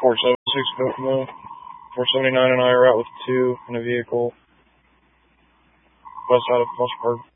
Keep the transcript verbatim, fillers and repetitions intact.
four seven six Biltmore. four seventy-nine and I are out with two in a vehicle west side of Musselburgh.